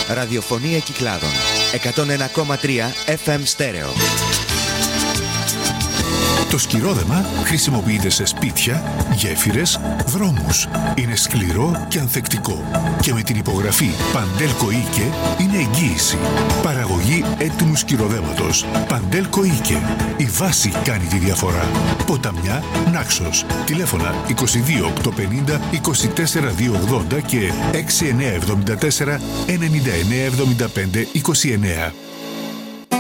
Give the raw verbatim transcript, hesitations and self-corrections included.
Ραδιοφωνία Κυκλάδων. εκατόν ένα κόμμα τρία εφ εμ στέρεο. Το σκυρόδεμα χρησιμοποιείται σε σπίτια, γέφυρες, δρόμους. Είναι σκληρό και ανθεκτικό. Και με την υπογραφή Παντέλκο Οίκε είναι εγγύηση. Παραγωγή έτοιμου σκυροδέματος. Παντέλκο Οίκε. Η βάση κάνει τη διαφορά. Ποταμιά, Νάξος. Τηλέφωνα είκοσι δύο οκτακόσια πενήντα είκοσι τέσσερα διακόσια ογδόντα και έξι εννιά εβδομήντα τέσσερα ενενήντα εννιά εβδομήντα πέντε είκοσι εννιά.